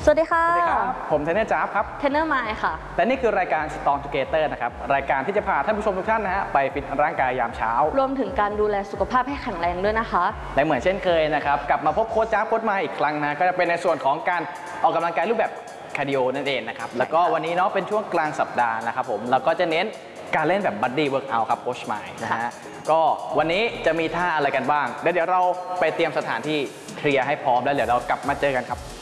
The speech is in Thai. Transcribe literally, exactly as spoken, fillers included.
สวัสดีค่ะสวัสดีครับผมเทรนเนอร์จ๊าบครับเทรนเนอร์ไมค์ค่ะและนี่คือรายการ Strong Together นะครับรายการที่จะพาท่านผู้ชมทุกท่านนะฮะไปฟิตร่างกายยามเช้ารวมถึงการดูแลสุขภาพให้แข็งแรงด้วยนะคะและเหมือนเช่นเคยนะครับกลับมาพบโค้ชจ๊าบโค้ชไมค์อีกครั้งนะก็จะเป็นในส่วนของการออกกำลังกายรูปแบบคาร์ดิโอนั่นเองนะครับแล้วก็วันนี้เนาะเป็นช่วงกลางสัปดาห์นะครับผมเราก็จะเน้นการเล่นแบบบัดดี้เวิร์กเอาท์ครับโค้ชไมค์นะฮะก็วันนี้จะมีท่าอะไรกันบ้างเดี๋ยวเดี๋ยวเราไปเตรียมสถานที่เคลียร์ให้พร้อมแล้วเดี๋ยวเรากลับมาเจอกันครับ